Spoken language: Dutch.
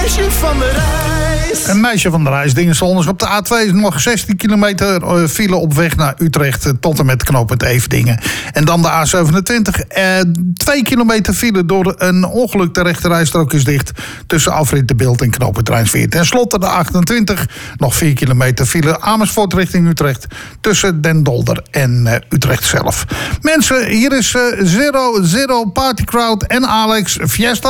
meisje van de reis. Een meisje van de reis, Dingensolners. Op de A2 is nog 16 kilometer file op weg naar Utrecht tot en met knooppunt Everdingen. En dan de A27. 2 kilometer file door een ongeluk. De rechterrijstrook is dicht tussen afrit De Bilt en knooppunt Rijnsweert. Ten slotte de 28. Nog 4 kilometer file Amersfoort richting Utrecht tussen Den Dolder en Utrecht zelf. Mensen, hier is Zero Party Crowd en Alex Fiesta.